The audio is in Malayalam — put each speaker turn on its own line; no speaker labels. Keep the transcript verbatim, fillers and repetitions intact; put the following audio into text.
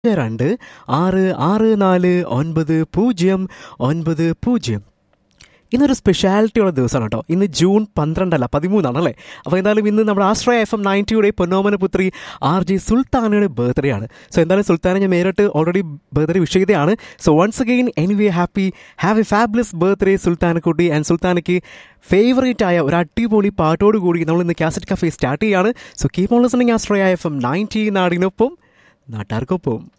രണ്ട് ആറ് ആറ് നാല് ഒൻപത് പൂജ്യം ഒൻപത് പൂജ്യം. ഇന്നൊരു സ്പെഷ്യാലിറ്റിയുള്ള ദിവസമാണ് കേട്ടോ. ഇന്ന് ജൂൺ പന്ത്രണ്ടല്ല പതിമൂന്നാണല്ലേ. അപ്പോൾ എന്തായാലും ഇന്ന് നമ്മുടെ ആശ്രയ എഫ് എം നയൻറ്റിയുടെ പൊന്നോമന പുത്രി ആർ ജെ സുൽത്താനയുടെ ബർത്ത്ഡേ ആണ്. സോ എന്തായാലും സുൽത്താനെ ഞാൻ നേരിട്ട് ഓൾറെഡി ബർത്ത്ഡേ വിഷ് ചെയ്തതാണ്. So once again anyway happy have A fabulous birthday സുൽത്താനക്കുട്ടി. And സുൽത്താനയ്ക്ക് favourite ആയ ഒരു അടിപൊളി പാട്ടോട് കൂടി നമ്മൾ ഇന്ന് കാസറ്റ് കഫേ സ്റ്റാർട്ട് ചെയ്യാണ്. So keep on listening Ashraya F M ninety, നാടിനൊപ്പം നാട്ടാർക്കൊപ്പം.